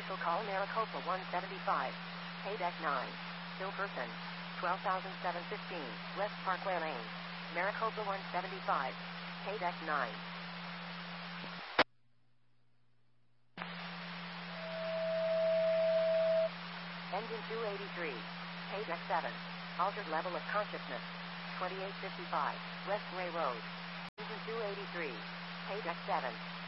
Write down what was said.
Commercial call Maricopa 175. Pay deck 9. Bill person. 12,715. West Parkway Lane. Maricopa 175. Pay deck 9. Engine 283. Pay deck 7. Altered level of consciousness. 2855. West Ray Road. Engine 283. Pay deck 7.